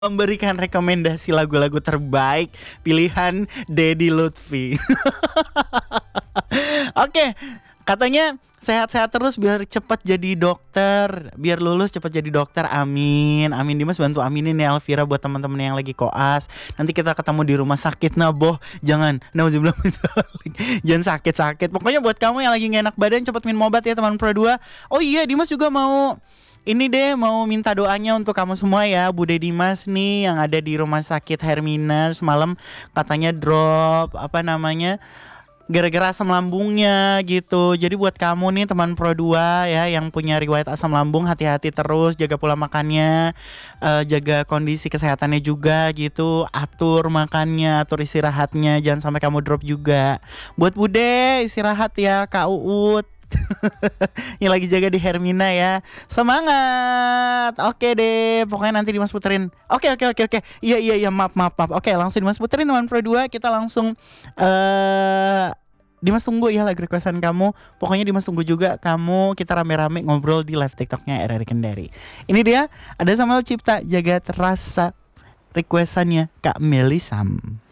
memberikan rekomendasi lagu-lagu terbaik pilihan Dedi Lutfi. Oke, katanya sehat-sehat terus biar cepat jadi dokter, biar lulus cepat jadi dokter. Amin, amin. Dimas bantu aminin ya Elvira buat teman-teman yang lagi koas. Nanti kita ketemu di rumah sakit, nah boh. Jangan, nauzubillah min dzalik. Jangan sakit-sakit. Pokoknya buat kamu yang lagi gak enak badan cepat minum obat ya teman Pro 2. Oh iya, Dimas juga mau ini deh, mau minta doanya untuk kamu semua ya. Bude Dimas nih yang ada di rumah sakit Hermina semalam katanya drop apa namanya, gara-gara asam lambungnya gitu. Jadi buat kamu nih teman Pro 2 ya yang punya riwayat asam lambung, hati-hati terus, jaga pola makannya, jaga kondisi kesehatannya juga gitu. Atur makannya, atur istirahatnya, jangan sampai kamu drop juga. Buat Bude istirahat ya Kak Uut. Yang lagi jaga di Hermina ya. Semangat. Oke deh. Pokoknya nanti Dimas puterin. Oke. Iya maaf. Oke, langsung Dimas puterin teman Pro 2. Kita langsung Dimas tunggu ya lagu requestan kamu. Pokoknya Dimas tunggu juga kamu. Kita rame-rame ngobrol di live TikToknya RRI Kendari. Ini dia, ada Samuel Cipta Jaga Terasa, requestannya Kak Melisam.